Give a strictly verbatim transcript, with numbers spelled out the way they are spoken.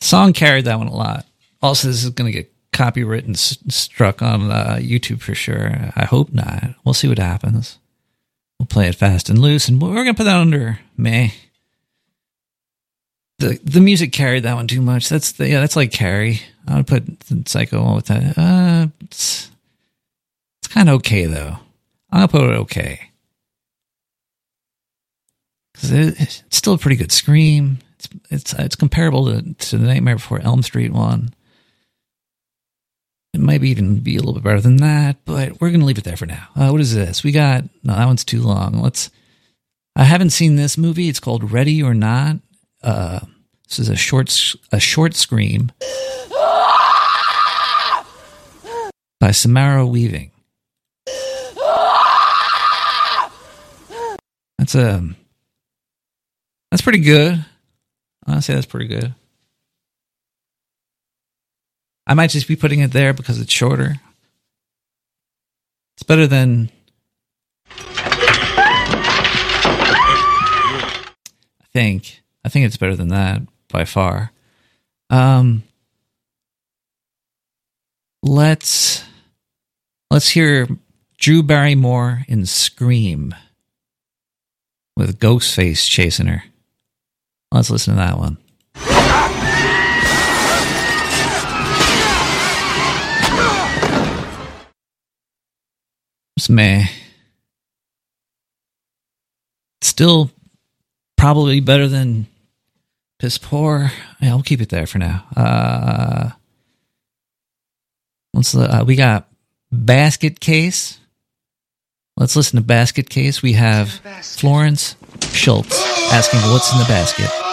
Song carried that one a lot. Also, this is going to get copywritten s- struck on uh, YouTube for sure. I hope not. We'll see what happens. We'll play it fast and loose, and we're going to put that under May. The the music carried that one too much. That's the, yeah, that's like Carrie. I would put Psycho on with that. Uh, it's it's kind of okay though. I'm gonna put it okay because it, it's still a pretty good scream. It's it's it's comparable to to the Nightmare Before Elm Street one. It might even be a little bit better than that, but we're gonna leave it there for now. Uh, what is this? We got no, that one's too long. Let's. I haven't seen this movie. It's called Ready or Not. Uh, this is a short a short scream by Samara Weaving. That's a that's pretty good. I'll say that's pretty good. I might just be putting it there because it's shorter. It's better than I think. I think it's better than that by far. Um, let's let's hear Drew Barrymore in Scream with Ghostface chasing her. Let's listen to that one. It's meh. Still probably better than Piss Poor. Yeah, I'll keep it there for now. Uh, let's. Uh, we got Basket Case. Let's listen to Basket Case. We have Florence Schultz asking what's in the basket.